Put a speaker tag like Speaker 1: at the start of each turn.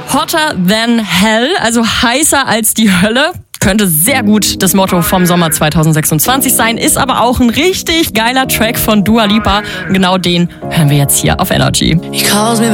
Speaker 1: Hotter than hell, also heißer als die Hölle. Könnte sehr gut das Motto vom Sommer 2026 sein, ist aber auch ein richtig geiler Track von Dua Lipa. Und genau den hören wir jetzt hier auf Energy.